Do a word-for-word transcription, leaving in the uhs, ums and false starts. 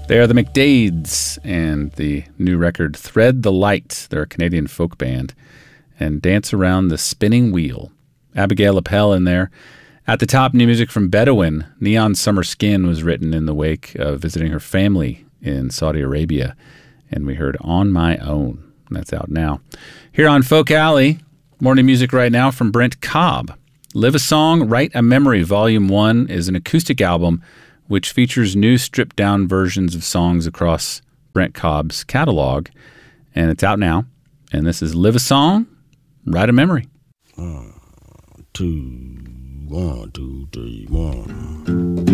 They are the McDades and the new record Thread the Light. They're a Canadian folk band. And Dance Around the Spinning Wheel. Abigail Appel in there. At the top, new music from Bedouin. Neon Summer Skin was written in the wake of visiting her family in Saudi Arabia. And we heard On My Own. That's out now. Here on Folk Alley, morning music right now from Brent Cobb. Live a Song, Write a Memory, Volume one is an acoustic album which features new stripped-down versions of songs across Brent Cobb's catalog. And it's out now. And this is Live a Song, Write a Memory. One, two, one, two, three, one.